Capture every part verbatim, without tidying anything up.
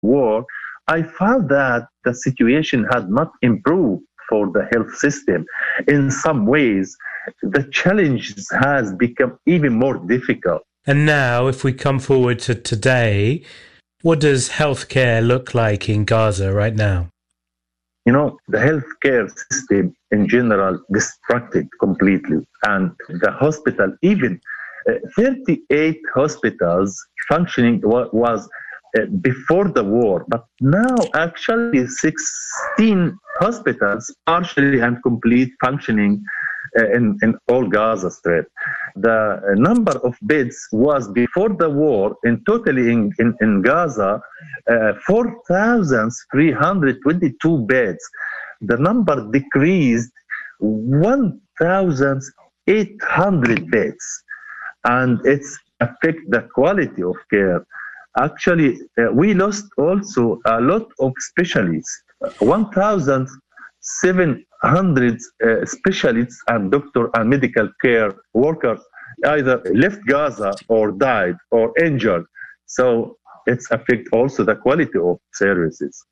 war, I found that the situation had not improved for the health system. In some ways, the challenge has become even more difficult. And now, if we come forward to today, what does healthcare look like in Gaza right now? You know, the healthcare system in general destructed completely. And the hospital, even uh, thirty-eight hospitals functioning was uh, before the war. But now actually sixteen hospitals partially and complete functioning uh, in, in all Gaza Strip. The number of beds was before the war in totally in, in, in Gaza, uh, four thousand three hundred twenty-two beds. The number decreased one thousand eight hundred beds, and it's affect the quality of care. Actually, uh, we lost also a lot of specialists, one thousand seven hundred uh, specialists and doctor and medical care workers either left Gaza or died or injured. So it's affect also the quality of services.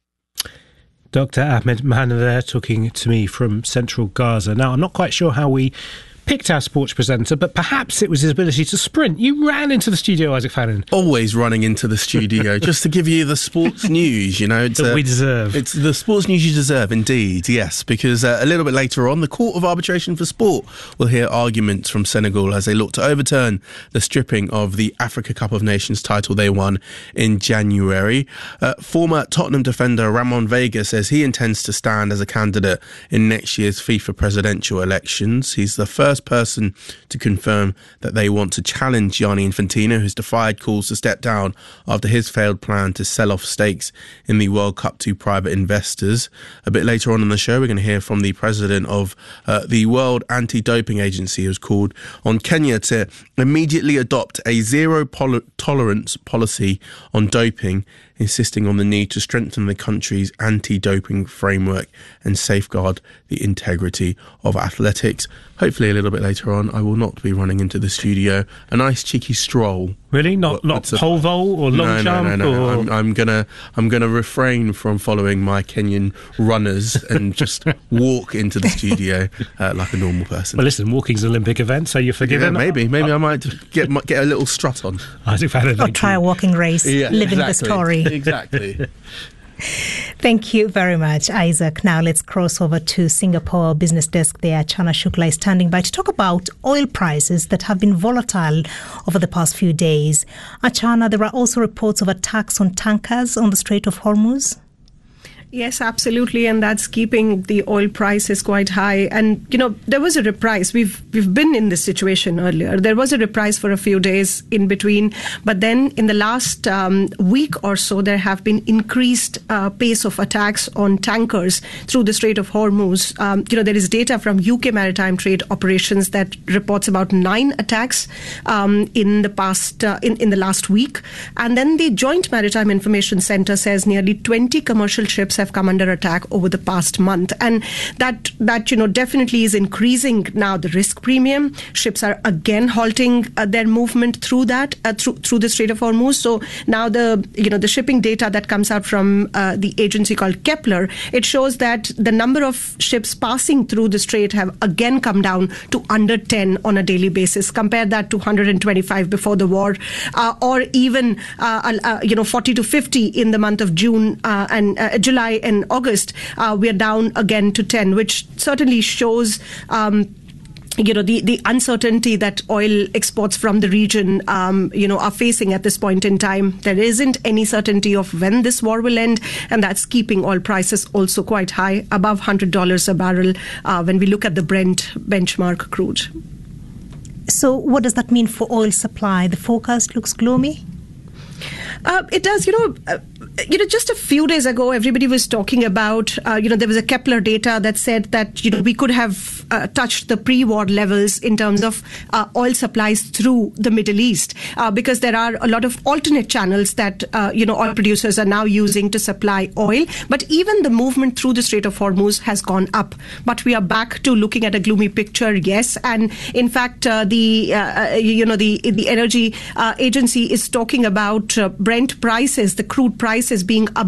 Doctor Ahmed Mahanna there talking to me from central Gaza. Now, I'm not quite sure how we picked our sports presenter, but perhaps it was his ability to sprint. You ran into the studio, Isaac Fallon. Always running into the studio, just to give you the sports news, you know. It's, that uh, we deserve. It's the sports news you deserve, indeed, yes, because uh, a little bit later on, the Court of Arbitration for Sport will hear arguments from Senegal as they look to overturn the stripping of the Africa Cup of Nations title they won in January. Uh, former Tottenham defender Ramon Vega says he intends to stand as a candidate in next year's FIFA presidential elections. He's the first person to confirm that they want to challenge Gianni Infantino, who's defied calls to step down after his failed plan to sell off stakes in the World Cup to private investors. A bit later on in the show, we're going to hear from the president of uh, the World Anti-Doping Agency, who's called on Kenya to immediately adopt a zero pol- tolerance policy on doping, insisting on the need to strengthen the country's anti-doping framework and safeguard the integrity of athletics. Hopefully a little bit later on, I will not be running into the studio. A nice cheeky stroll. Really? Not not pole vault or long no, jump? No, no, no. Or... I'm, I'm gonna I'm gonna refrain from following my Kenyan runners and just walk into the studio uh, like a normal person. Well, listen, walking's an Olympic event, so you're forgiven. Yeah, maybe, maybe uh, I might get get a little strut on. Isaac Fallon, or try you. a walking race, yeah, living exactly, the story. Exactly. Thank you very much, Isaac. Now let's cross over to Singapore business desk there. Chana Shukla is standing by to talk about oil prices that have been volatile over the past few days. Achana, there are also reports of attacks on tankers on the Strait of Hormuz. Yes, absolutely, and that's keeping the oil prices quite high. And you know, there was a reprise. We've we've been in this situation earlier. There was a reprise for a few days in between, but then in the last um, week or so, there have been increased uh, pace of attacks on tankers through the Strait of Hormuz. Um, you know, there is data from U K Maritime Trade Operations that reports about nine attacks um, in the past uh, in in the last week, and then the Joint Maritime Information Centre says nearly twenty commercial ships have come under attack over the past month, and that that you know definitely is increasing now the risk premium. Ships are again halting uh, their movement through that uh, through through the Strait of Hormuz. So now the you know the shipping data that comes out from uh, the agency called Kepler, it shows that the number of ships passing through the strait have again come down to under ten on a daily basis. Compare that to one hundred twenty-five before the war, uh, or even uh, uh, you know forty to fifty in the month of June uh, and uh, July and August. Uh, we are down again to ten, which certainly shows um, you know, the, the uncertainty that oil exports from the region, um, you know, are facing at this point in time. There isn't any certainty of when this war will end, and that's keeping oil prices also quite high, above one hundred dollars a barrel uh, when we look at the Brent benchmark crude. So what does that mean for oil supply? The forecast looks gloomy? Uh, it does, you know, uh, you know, just a few days ago, everybody was talking about, uh, you know, there was a Kepler data that said that, you know, we could have uh, touched the pre-war levels in terms of uh, oil supplies through the Middle East, uh, because there are a lot of alternate channels that uh, you know oil producers are now using to supply oil. But even the movement through the Strait of Hormuz has gone up. But we are back to looking at a gloomy picture, yes. And in fact, uh, the uh, you know the the energy uh, agency is talking about uh, Brent prices, the crude prices being